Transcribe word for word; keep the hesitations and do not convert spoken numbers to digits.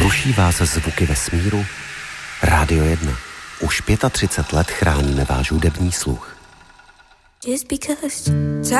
Ruší vás zvuky vesmíru? Rádio jedna. Už třicet pět let chráníme váš hudební sluch. Just because